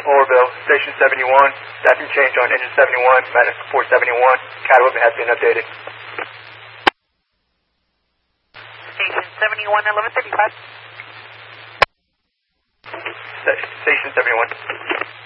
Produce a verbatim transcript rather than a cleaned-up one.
Oroville, Station seventy-one, staffing change on engine seventy-one, Matic four seventy-one, catalog has been updated. Station seventy-one, eleven thirty-five. Station seventy-one.